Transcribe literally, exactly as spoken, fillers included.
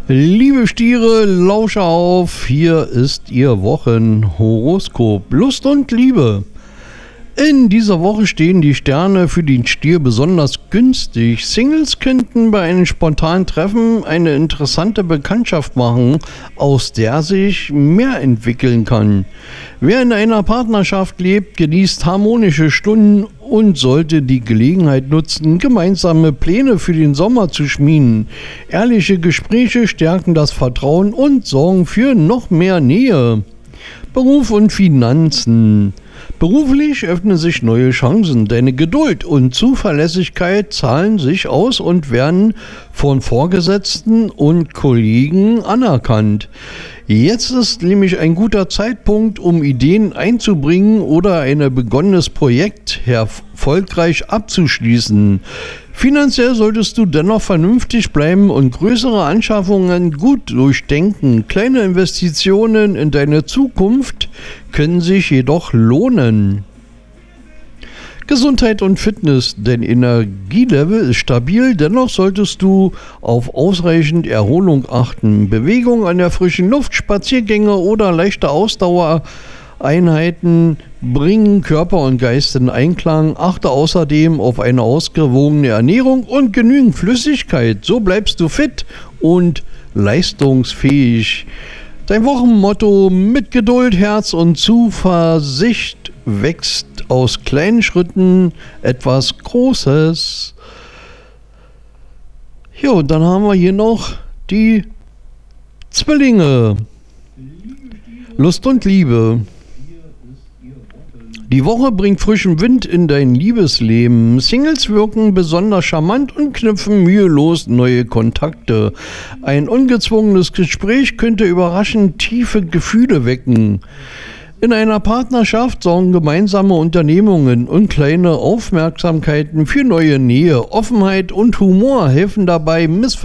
Liebe Stiere, lausche auf, hier ist Ihr Wochenhoroskop. Lust und Liebe. In dieser Woche stehen die Sterne für den Stier besonders günstig. Singles könnten bei einem spontanen Treffen eine interessante Bekanntschaft machen, aus der sich mehr entwickeln kann. Wer in einer Partnerschaft lebt, genießt harmonische Stunden und sollte die Gelegenheit nutzen, gemeinsame Pläne für den Sommer zu schmieden. Ehrliche Gespräche stärken das Vertrauen und sorgen für noch mehr Nähe. Beruf und Finanzen. Beruflich öffnen sich neue Chancen. Deine Geduld und Zuverlässigkeit zahlen sich aus und werden von Vorgesetzten und Kollegen anerkannt. Jetzt ist nämlich ein guter Zeitpunkt, um Ideen einzubringen oder ein begonnenes Projekt erfolgreich abzuschließen. Finanziell solltest du dennoch vernünftig bleiben und größere Anschaffungen gut durchdenken. Kleine Investitionen in deine Zukunft können sich jedoch lohnen. Gesundheit und Fitness. Dein Energielevel ist stabil, dennoch solltest du auf ausreichend Erholung achten. Bewegung an der frischen Luft, Spaziergänge oder leichte Ausdauereinheiten bringen Körper und Geist in Einklang. Achte außerdem auf eine ausgewogene Ernährung und genügend Flüssigkeit. So bleibst du fit und leistungsfähig. Dein Wochenmotto: mit Geduld, Herz und Zuversicht wächst aus kleinen Schritten etwas Großes. Ja, und dann haben wir hier noch die Zwillinge. Lust und Liebe. Die Woche bringt frischen Wind in dein Liebesleben. Singles wirken besonders charmant und knüpfen mühelos neue Kontakte. Ein ungezwungenes Gespräch könnte überraschend tiefe Gefühle wecken. In einer Partnerschaft sorgen gemeinsame Unternehmungen und kleine Aufmerksamkeiten für neue Nähe. Offenheit und Humor helfen dabei, Missverständnisse